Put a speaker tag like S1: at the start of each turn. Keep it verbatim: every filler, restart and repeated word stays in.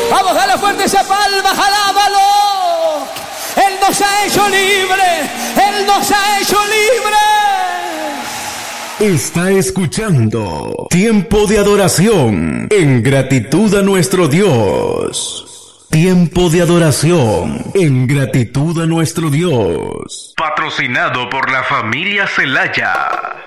S1: Vamos, jala fuerte esa palma, jalábalo. Él nos ha hecho libre, Él nos ha hecho libre.
S2: Está escuchando Tiempo de Adoración en gratitud a nuestro Dios. Tiempo de adoración en gratitud a nuestro Dios. Patrocinado por la familia Celaya.